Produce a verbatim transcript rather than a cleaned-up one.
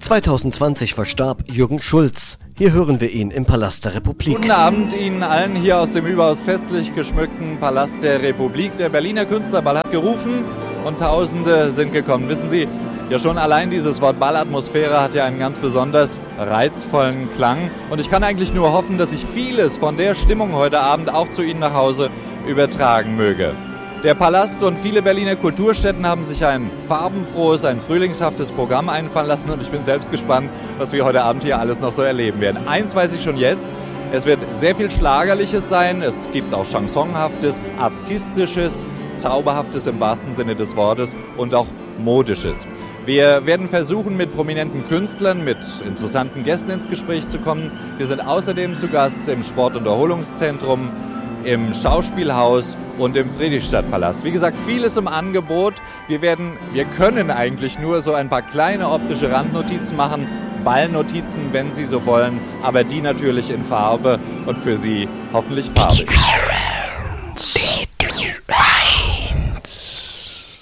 zweitausendzwanzig verstarb Jürgen Schulz. Hier hören wir ihn im Palast der Republik. Guten Abend Ihnen allen hier aus dem überaus festlich geschmückten Palast der Republik. Der Berliner Künstlerball hat gerufen und Tausende sind gekommen. Wissen Sie, ja schon allein dieses Wort Ballatmosphäre hat ja einen ganz besonders reizvollen Klang. Und ich kann eigentlich nur hoffen, dass ich vieles von der Stimmung heute Abend auch zu Ihnen nach Hause übertragen möge. Der Palast und viele Berliner Kulturstätten haben sich ein farbenfrohes, ein frühlingshaftes Programm einfallen lassen und ich bin selbst gespannt, was wir heute Abend hier alles noch so erleben werden. Eins weiß ich schon jetzt, es wird sehr viel Schlagerliches sein, es gibt auch Chansonhaftes, Artistisches, Zauberhaftes im wahrsten Sinne des Wortes und auch Modisches. Wir werden versuchen, mit prominenten Künstlern, mit interessanten Gästen ins Gespräch zu kommen. Wir sind außerdem zu Gast im Sport- und Erholungszentrum, im Schauspielhaus und im Friedrichstadtpalast. Wie gesagt, vieles im Angebot. Wir werden, wir können eigentlich nur so ein paar kleine optische Randnotizen machen, Ballnotizen, wenn Sie so wollen, aber die natürlich in Farbe und für Sie hoffentlich farbig.